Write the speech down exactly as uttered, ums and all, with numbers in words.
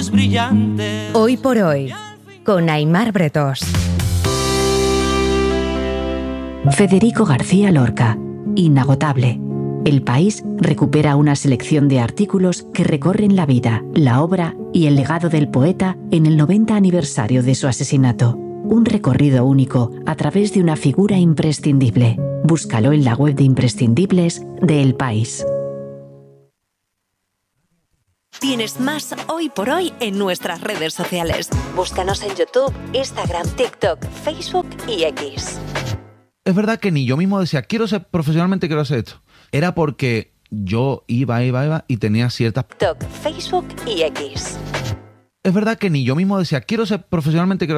noches brillantes. Hoy por hoy, con Aimar Bretós. Federico García Lorca, Inagotable. El País recupera una selección de artículos que recorren la vida, la obra y el legado del poeta en el noventa aniversario de su asesinato. Un recorrido único a través de una figura imprescindible. Búscalo en la web de imprescindibles de El País. Tienes más Hoy por Hoy en nuestras redes sociales. Búscanos en YouTube, Instagram, TikTok, Facebook y X. Es verdad que ni yo mismo decía, quiero ser profesionalmente, quiero hacer esto. Era porque yo iba, iba, iba y tenía ciertas... TikTok, Facebook y X. Es verdad que ni yo mismo decía, quiero ser profesionalmente, quiero